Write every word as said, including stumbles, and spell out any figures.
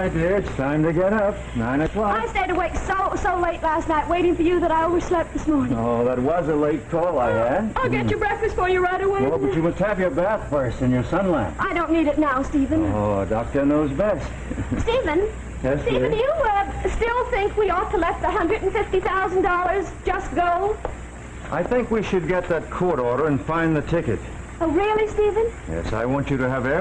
right, dear. It's time to get up. Nine I o'clock. stayed awake so, so late last night waiting for you that I overslept this morning. Oh, that was a late call I had. I'll get your breakfast for you right away. Oh, but you must have your bath first and your sunlamp. I don't need it now, Stephen. Oh, doctor knows best. Stephen? Yes, Stephen, do dear? you uh, still think we ought to let the one hundred fifty thousand dollars just go? I think we should get that court order and find the ticket. Oh, really, Stephen? Yes, I want you to have